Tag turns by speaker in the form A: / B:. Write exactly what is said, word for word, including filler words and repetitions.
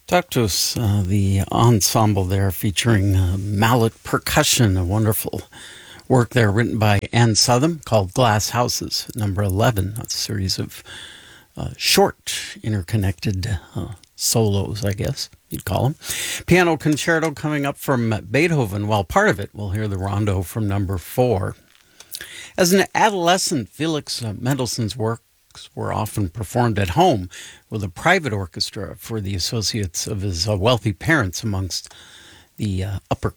A: Taktus, uh, the ensemble there featuring uh, mallet percussion, a wonderful work there written by Ann Southam called Glass Houses, number eleven, a series of uh, short interconnected uh, solos, I guess you'd call them. Piano concerto coming up from Beethoven. While part of it, we'll hear the rondo from number four. As an adolescent, Felix uh, Mendelssohn's works were often performed at home with a private orchestra for the associates of his uh, wealthy parents amongst the uh, upper